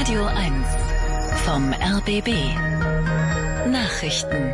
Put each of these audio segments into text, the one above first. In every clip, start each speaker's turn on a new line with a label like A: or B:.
A: Radio 1 vom RBB. Nachrichten.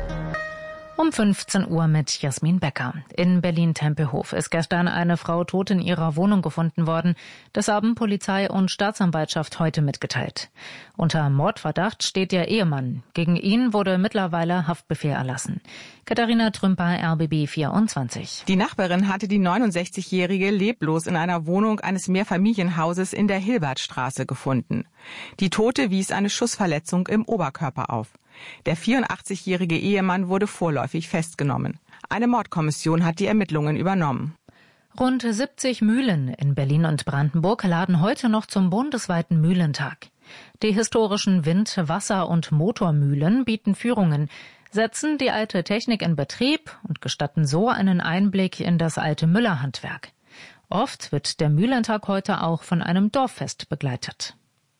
B: Um 15 Uhr mit Jasmin Becker. In Berlin-Tempelhof ist gestern eine Frau tot in ihrer Wohnung gefunden worden. Das haben Polizei und Staatsanwaltschaft heute mitgeteilt. Unter Mordverdacht steht ihr Ehemann. Gegen ihn wurde mittlerweile Haftbefehl erlassen. Katharina Trümper, RBB 24.
C: Die Nachbarin hatte die 69-Jährige leblos in einer Wohnung eines Mehrfamilienhauses in der Hilbertstraße gefunden. Die Tote wies eine Schussverletzung im Oberkörper auf. Der 84-jährige Ehemann wurde vorläufig festgenommen. Eine Mordkommission hat die Ermittlungen übernommen.
B: Rund 70 Mühlen in Berlin und Brandenburg laden heute noch zum bundesweiten Mühlentag. Die historischen Wind-, Wasser- und Motormühlen bieten Führungen, setzen die alte Technik in Betrieb und gestatten so einen Einblick in das alte Müllerhandwerk. Oft wird der Mühlentag heute auch von einem Dorffest begleitet.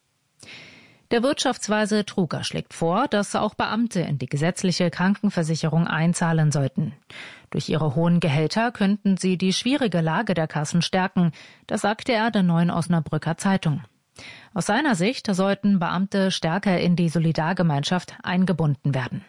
B: Der Wirtschaftsweise Truger schlägt vor, dass auch Beamte in die gesetzliche Krankenversicherung einzahlen sollten. Durch ihre hohen Gehälter könnten sie die schwierige Lage der Kassen stärken, das sagte er der Neuen Osnabrücker Zeitung. Aus seiner Sicht sollten Beamte stärker in die Solidargemeinschaft eingebunden werden.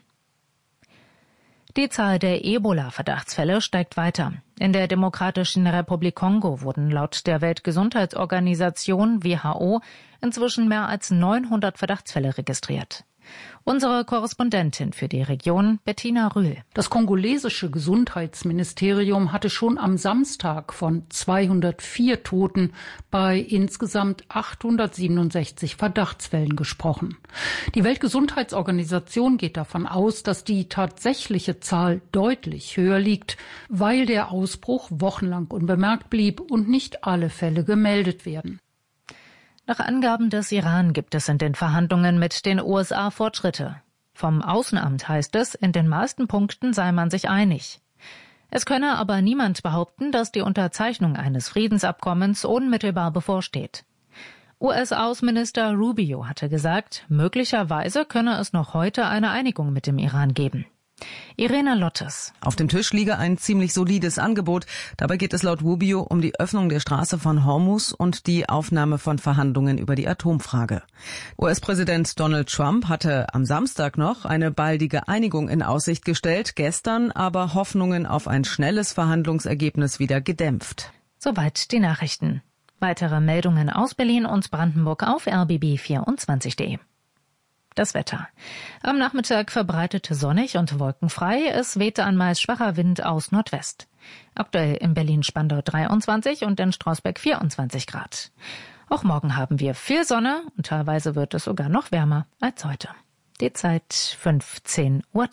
B: Die Zahl der Ebola-Verdachtsfälle steigt weiter. In der Demokratischen Republik Kongo wurden laut der Weltgesundheitsorganisation WHO inzwischen mehr als 900 Verdachtsfälle registriert. Unsere Korrespondentin für die Region, Bettina Rühl.
D: Das kongolesische Gesundheitsministerium hatte schon am Samstag von 204 Toten bei insgesamt 867 Verdachtsfällen gesprochen. Die Weltgesundheitsorganisation geht davon aus, dass die tatsächliche Zahl deutlich höher liegt, weil der Ausbruch wochenlang unbemerkt blieb und nicht alle Fälle gemeldet werden.
B: Nach Angaben des Iran gibt es in den Verhandlungen mit den USA Fortschritte. Vom Außenamt heißt es, in den meisten Punkten sei man sich einig. Es könne aber niemand behaupten, dass die Unterzeichnung eines Friedensabkommens unmittelbar bevorsteht. US-Außenminister Rubio hatte gesagt, möglicherweise könne es noch heute eine Einigung mit dem Iran geben. Irene Lottes.
E: Auf dem Tisch liege ein ziemlich solides Angebot. Dabei geht es laut Rubio um die Öffnung der Straße von Hormuz und die Aufnahme von Verhandlungen über die Atomfrage. US-Präsident Donald Trump hatte am Samstag noch eine baldige Einigung in Aussicht gestellt, gestern aber Hoffnungen auf ein schnelles Verhandlungsergebnis wieder gedämpft.
B: Soweit die Nachrichten. Weitere Meldungen aus Berlin und Brandenburg auf rbb24.de. Das Wetter. Am Nachmittag verbreitet sonnig und wolkenfrei. Es wehte ein meist schwacher Wind aus Nordwest. Aktuell in Berlin-Spandau 23 und in Strausberg 24 Grad. Auch morgen haben wir viel Sonne und teilweise wird es sogar noch wärmer als heute. Die Zeit 15:03 Uhr.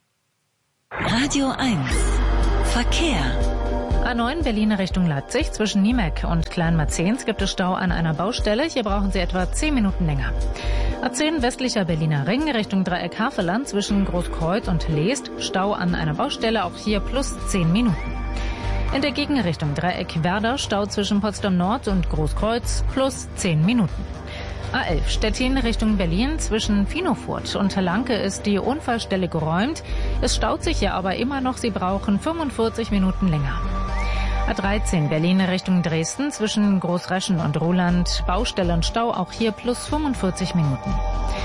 A: Radio 1 Verkehr.
B: A9 Berlin Richtung Leipzig. Zwischen Niemek und Kleinmarzens gibt es Stau an einer Baustelle. Hier brauchen Sie etwa 10 Minuten länger. A10 westlicher Berliner Ring Richtung Dreieck Havelland zwischen Großkreuz und Leest. Stau an einer Baustelle, auch hier plus 10 Minuten. In der Gegenrichtung Dreieck Werder Stau zwischen Potsdam Nord und Großkreuz plus 10 Minuten. A11 Stettin Richtung Berlin zwischen Finofurt und Lanke ist die Unfallstelle geräumt. Es staut sich hier aber immer noch. Sie brauchen 45 Minuten länger. A13 Berlin Richtung Dresden zwischen Großreschen und Ruhland Baustellenstau, auch hier plus 45 Minuten.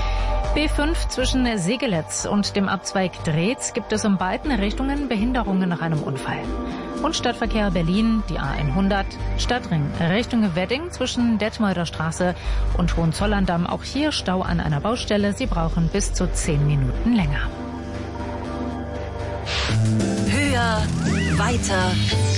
B: B5 zwischen Segeletz und dem Abzweig Dreetz gibt es in beiden Richtungen Behinderungen nach einem Unfall. Und Stadtverkehr Berlin, die A100, Stadtring Richtung Wedding zwischen Detmolder Straße und Hohenzollern-Damm, auch hier Stau an einer Baustelle. Sie brauchen bis zu 10 Minuten länger.
A: Höher, weiter,